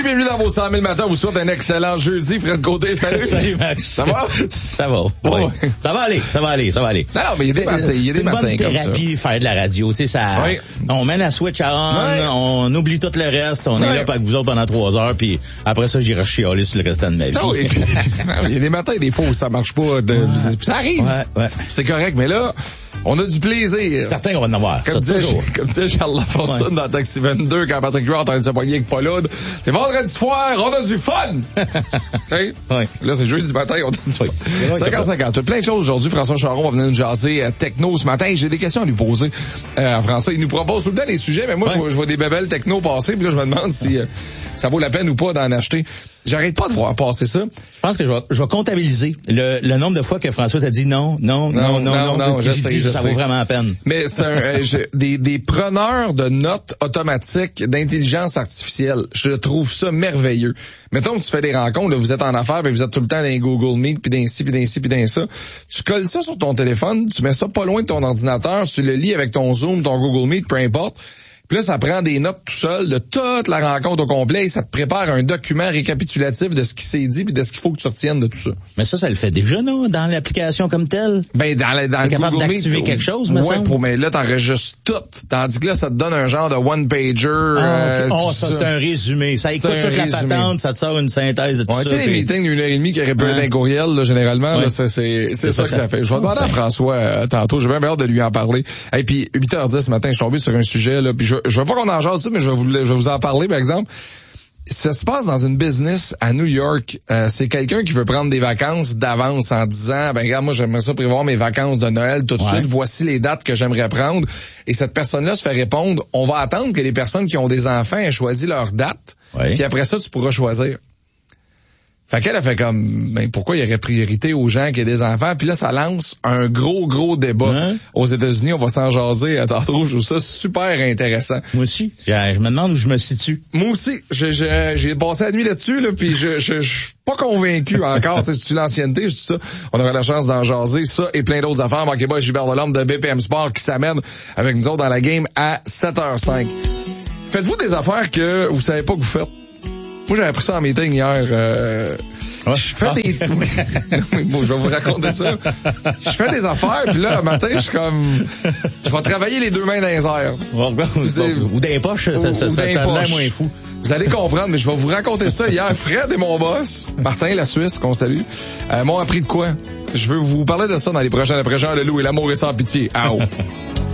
bienvenue dans vos 100 000 matins. On vous souhaite un excellent jeudi. Fred Gauthier, salut. Salut, Max. Ça va? Ça va. Ouais. Oui. Ça va aller. Non, mais il y a des matins, comme ça. C'est une bonne thérapie, faire de la radio. Tu sais, ça, oui. On met la switch à on, on oublie tout le reste, on est là avec vous autres pendant 3 heures, puis après ça, j'irai chialer sur le restant de ma vie. Non, il y a des matins, des fois, où ça marche pas. Ça arrive. Ouais. C'est correct, mais là, on a du plaisir. Certains qu'on va en avoir. Comme disait Charles Lafortune dans Taxi 22 quand Patrick Huard est en train de se pogner avec Paul. C'est vendredi soir, on a du fun! Okay? Oui. Là, c'est jeudi matin, on a du fun. 50-50. Plein de choses aujourd'hui. François Charon va venir nous jaser techno ce matin. J'ai des questions à lui poser. François, il nous propose tout le temps les sujets, mais moi, je vois des bébelles techno passer, puis là, je me demande si ça vaut la peine ou pas d'en acheter. J'arrête pas de voir passer ça. Je pense que je vais comptabiliser le nombre de fois que François t'a dit non. Je sais. Ça vaut vraiment la peine. Mais c'est des preneurs de notes automatiques d'intelligence artificielle. Je trouve ça merveilleux. Mettons que tu fais des rencontres, là, vous êtes en affaires, puis vous êtes tout le temps dans les Google Meet, puis dans ci, puis dans ci, puis dans ça. Tu colles ça sur ton téléphone, tu mets ça pas loin de ton ordinateur, tu le lis avec ton Zoom, ton Google Meet, peu importe. Puis là, ça prend des notes tout seul de toute la rencontre au complet et ça te prépare un document récapitulatif de ce qui s'est dit puis de ce qu'il faut que tu retiennes de tout ça. Mais ça le fait déjà, non, dans l'application comme telle? Ben, dans le capable Google d'activer Meet, quelque chose, me semble. Mais là, t'enregistres tout. Tandis que là, ça te donne un genre de one-pager. Ça, c'est un résumé. Ça écoute toute la patente, ça te sort une synthèse de tout ça. Tu sais, les meetings d'une heure et demie qui auraient pu être un courriel, là, généralement, là, c'est ça que ça fait. Je vais demander à François tantôt. J'ai bien hâte de lui en parler. Et puis, 8h10 ce matin, je suis tombé sur un sujet, là, puis je veux pas qu'on en jase ça, mais je vais vous en parler, par exemple. Ça se passe dans une business à New York. C'est quelqu'un qui veut prendre des vacances d'avance en disant, ben regarde, moi j'aimerais ça prévoir mes vacances de Noël tout de suite. Voici les dates que j'aimerais prendre. Et cette personne-là se fait répondre, on va attendre que les personnes qui ont des enfants aient choisi leur date. Puis après ça, tu pourras choisir. Fait qu'elle a fait comme, ben pourquoi il y aurait priorité aux gens qui ont des enfants? Puis là, ça lance un gros débat. Aux États-Unis, on va s'en jaser. Tantôt, je trouve ça super intéressant. Moi aussi. Je me demande où je me situe. Moi aussi. J'ai passé la nuit là-dessus, là, puis je suis pas convaincu encore. Tu sais, l'ancienneté, je dis ça. On aura la chance d'en jaser. Ça et plein d'autres affaires. Manquez pas Gilbert Delorme de BPM Sport qui s'amène avec nous autres dans la game à 7h05. Faites-vous des affaires que vous savez pas que vous faites? Moi, j'avais appris ça en meeting hier. Je fais des... Bon, je vais vous raconter ça. Je fais des affaires, puis là, le matin, je suis comme... Je vais travailler les deux mains dans les airs. Ou des poches, ça l'air moins fou. Vous allez comprendre, mais je vais vous raconter ça hier. Fred et mon boss, Martin, la Suisse, qu'on salue, m'ont appris de quoi? Je veux vous parler de ça dans les prochaines après-gens. Le loup et l'amour est sans pitié. Au.